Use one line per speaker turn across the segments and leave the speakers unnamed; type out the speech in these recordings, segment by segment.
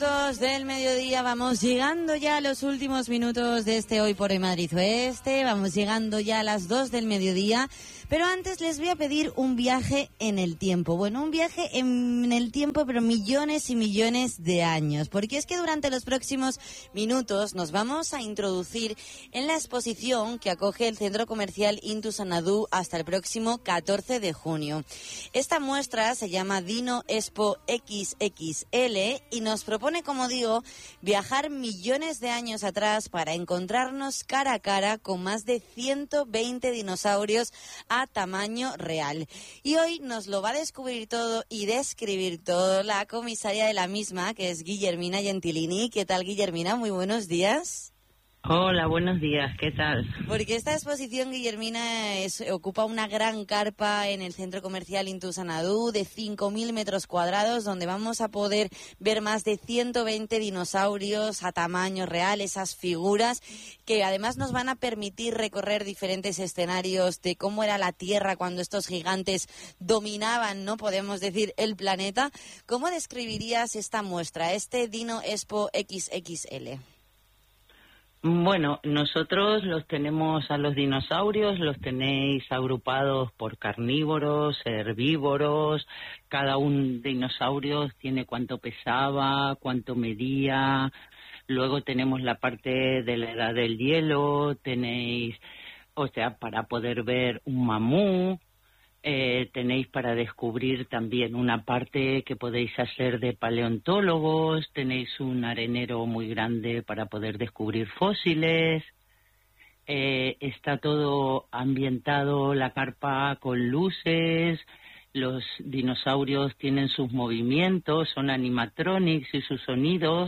minutos del mediodía, vamos llegando ya a los últimos minutos de este Hoy por Hoy Madrid Oeste, vamos llegando ya a las 2 del mediodía, pero antes les voy a pedir un viaje en el tiempo, bueno, un viaje en el tiempo, pero millones y millones de años, porque es que durante los próximos minutos nos vamos a introducir en la exposición que acoge el Centro Comercial Into Sanadú hasta el próximo 14 de junio. Esta muestra se llama Dino Expo XXL y nos propone, como digo, viajar millones de años atrás para encontrarnos cara a cara con más de 120 dinosaurios a tamaño real. Y hoy nos lo va a descubrir todo y describir todo la comisaria de la misma, que es Guillermina Gentilini. ¿Qué tal, Guillermina? Muy buenos días.
Hola, buenos días, ¿qué tal?
Porque esta exposición, Guillermina, ocupa una gran carpa en el Centro Comercial Into Sanadú de 5.000 metros cuadrados, donde vamos a poder ver más de 120 dinosaurios a tamaño real, esas figuras que además nos van a permitir recorrer diferentes escenarios de cómo era la Tierra cuando estos gigantes dominaban, ¿no? Podemos decir, el planeta. ¿Cómo describirías esta muestra, este Dino Expo XXL?
Bueno, nosotros los tenemos a los dinosaurios, los tenéis agrupados por carnívoros, herbívoros, cada un dinosaurio tiene cuánto pesaba, cuánto medía, luego tenemos la parte de la edad del hielo, tenéis, o sea, para poder ver un mamú. Tenéis para descubrir también una parte que podéis hacer de paleontólogos, tenéis un arenero muy grande para poder descubrir fósiles, está todo ambientado, la carpa con luces, los dinosaurios tienen sus movimientos, son animatronics y sus sonidos,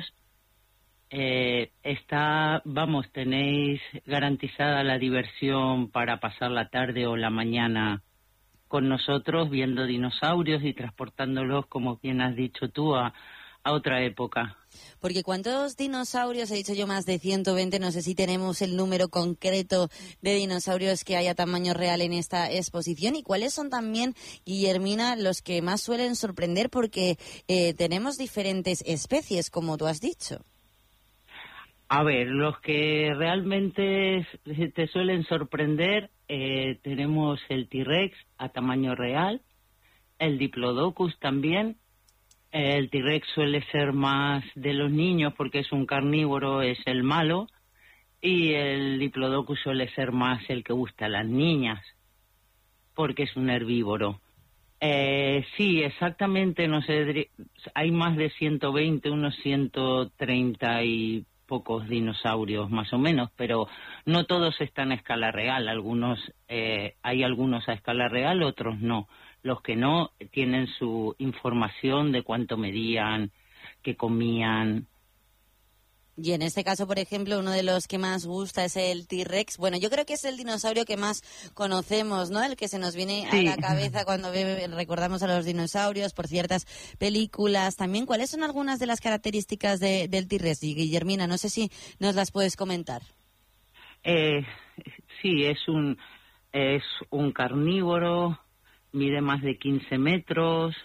tenéis garantizada la diversión para pasar la tarde o la mañana con nosotros viendo dinosaurios y transportándolos, como bien has dicho tú, a otra época.
Porque ¿cuántos dinosaurios? He dicho yo más de 120, no sé si tenemos el número concreto de dinosaurios que hay a tamaño real en esta exposición. ¿Y cuáles son también, Guillermina, los que más suelen sorprender? Porque tenemos diferentes especies, como tú has dicho.
A ver, los que realmente te suelen sorprender, tenemos el T-Rex a tamaño real, el Diplodocus también. El T-Rex suele ser más de los niños porque es un carnívoro, es el malo, y el Diplodocus suele ser más el que gusta a las niñas porque es un herbívoro. Sí, exactamente, no sé, hay más de 120, unos 130 y pocos dinosaurios más o menos, pero no todos están a escala real, hay algunos a escala real, otros no. Los que no tienen su información de cuánto medían, qué comían.
Y en este caso, por ejemplo, uno de los que más gusta es el T-Rex. Bueno, yo creo que es el dinosaurio que más conocemos, ¿no? El que se nos viene a la cabeza cuando recordamos a los dinosaurios por ciertas películas. También, ¿cuáles son algunas de las características del T-Rex? Y Guillermina, no sé si nos las puedes comentar.
Sí, es un carnívoro, mide más de 15 metros.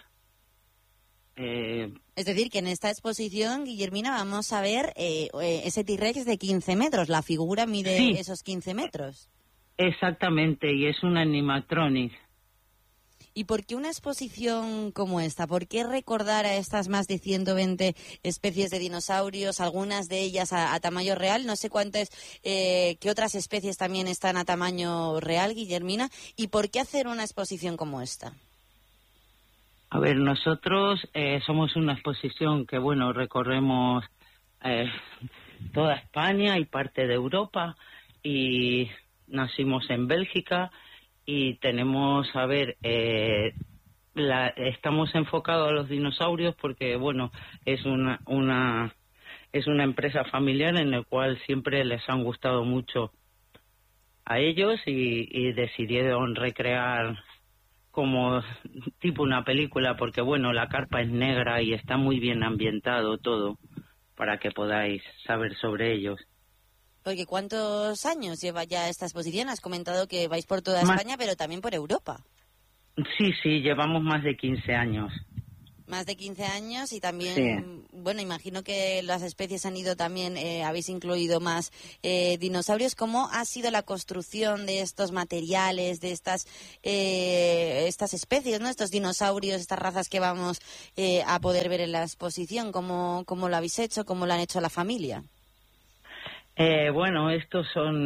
Es decir, que en esta exposición, Guillermina, vamos a ver ese T-Rex de 15 metros. La figura mide esos 15 metros.
Exactamente, y es un animatronic.
¿Y por qué una exposición como esta? ¿Por qué recordar a estas más de 120 especies de dinosaurios, algunas de ellas a tamaño real? No sé cuántas, qué otras especies también están a tamaño real, Guillermina. ¿Y por qué hacer una exposición como esta?
A ver, nosotros somos una exposición que, bueno, recorremos toda España y parte de Europa, y nacimos en Bélgica y tenemos, estamos enfocados a los dinosaurios porque, bueno, es una empresa familiar en la cual siempre les han gustado mucho a ellos y decidieron recrear como tipo una película, porque bueno, la carpa es negra y está muy bien ambientado todo para que podáis saber sobre ellos.
Porque ¿cuántos años lleva ya esta exposición? Has comentado que vais por toda España, pero también por Europa.
Sí, llevamos más de 15 años.
Más de 15 años y también,
Sí.
bueno, imagino que las especies han ido también, habéis incluido más dinosaurios. ¿Cómo ha sido la construcción de estos materiales, de estas especies, ¿no? Estos dinosaurios, estas razas que vamos a poder ver en la exposición? ¿Cómo lo habéis hecho? ¿Cómo lo han hecho la familia?
Bueno, estos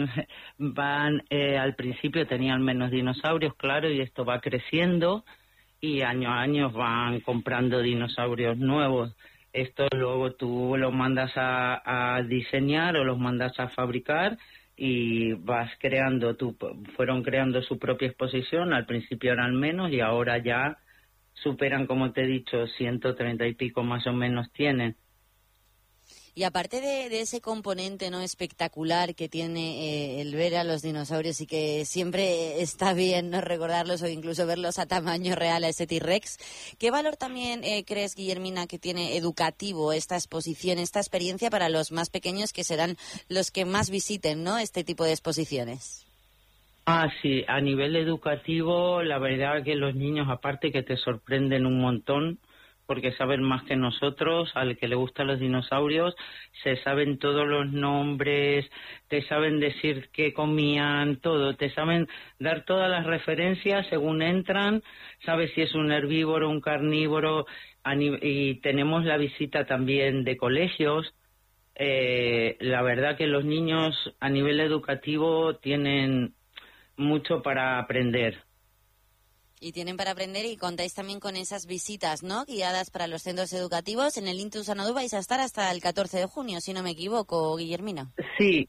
al principio tenían menos dinosaurios, claro, y esto va creciendo y año a año van comprando dinosaurios nuevos. Esto luego tú los mandas a diseñar o los mandas a fabricar y fueron creando su propia exposición. Al principio eran menos y ahora ya superan, como te he dicho, 130 y pico más o menos tienen.
Y aparte de ese componente no espectacular que tiene el ver a los dinosaurios y que siempre está bien no recordarlos o incluso verlos a tamaño real, a ese T-Rex, ¿qué valor también crees, Guillermina, que tiene educativo esta exposición, esta experiencia para los más pequeños que serán los que más visiten, ¿no?, este tipo de exposiciones?
Sí, a nivel educativo, la verdad que los niños, aparte que te sorprenden un montón, porque saben más que nosotros, al que le gustan los dinosaurios, se saben todos los nombres, te saben decir qué comían, todo, te saben dar todas las referencias según entran, sabes si es un herbívoro, un carnívoro, y tenemos la visita también de colegios. La verdad que los niños a nivel educativo tienen mucho para aprender.
Y tienen para aprender y contáis también con esas visitas, ¿no?, guiadas para los centros educativos. En el INTU Sanadú vais a estar hasta el 14 de junio, si no me equivoco, Guillermina.
Sí.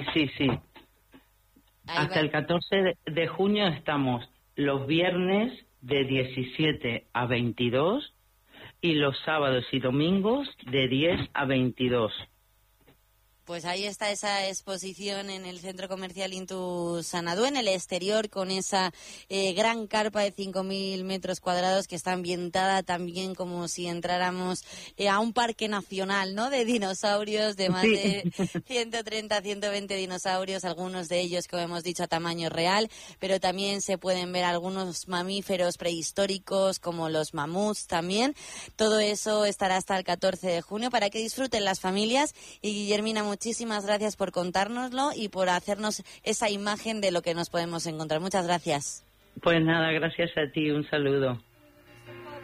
Hasta el 14 de junio estamos los viernes de 17 a 22 y los sábados y domingos de 10 a 22.
Pues ahí está esa exposición en el Centro Comercial INTU Sanadú, en el exterior, con esa gran carpa de 5.000 metros cuadrados que está ambientada también como si entráramos a un parque nacional, ¿no?, de dinosaurios, de más de 130, 120 dinosaurios, algunos de ellos, como hemos dicho, a tamaño real, pero también se pueden ver algunos mamíferos prehistóricos, como los mamuts también. Todo eso estará hasta el 14 de junio para que disfruten las familias. Y Guillermina, muchísimas gracias por contárnoslo y por hacernos esa imagen de lo que nos podemos encontrar. Muchas gracias.
Pues nada, gracias a ti, un saludo.